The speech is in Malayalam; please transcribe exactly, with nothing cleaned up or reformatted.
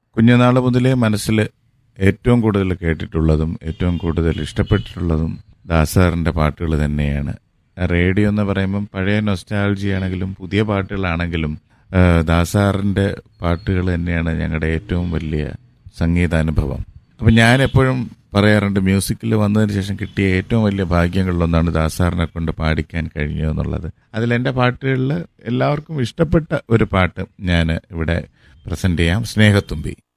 കുഞ്ഞുനാൾ മുതലേ മനസ്സിൽ ഏറ്റവും കൂടുതൽ കേട്ടിട്ടുള്ളതും ഏറ്റവും കൂടുതൽ ഇഷ്ടപ്പെട്ടിട്ടുള്ളതും ദാസാറിൻ്റെ പാട്ടുകൾ തന്നെയാണ്. റേഡിയോ എന്ന് പറയുമ്പം പഴയ നൊസ്റ്റാൾജി ആണെങ്കിലും പുതിയ പാട്ടുകളാണെങ്കിലും ആ, ദാസാറിൻ്റെ പാട്ടുകൾ തന്നെയാണ് ഞങ്ങളുടെ ഏറ്റവും വലിയ സംഗീതാനുഭവം. അപ്പം ഞാൻ എപ്പോഴും പറയാറുണ്ട്, മ്യൂസിക്കിൽ വന്നതിന് ശേഷം കിട്ടിയ ഏറ്റവും വലിയ ഭാഗ്യങ്ങളിലൊന്നാണ് ദാസാറിനെ കൊണ്ട് പാടിക്കാൻ കഴിഞ്ഞു എന്നുള്ളത്. അതിൽ എൻ്റെ പാട്ടുകളിൽ എല്ലാവർക്കും ഇഷ്ടപ്പെട്ട ഒരു പാട്ട് ഞാൻ ഇവിടെ പ്രസൻറ്റ് ചെയ്യാം, സ്നേഹത്തുമ്പി.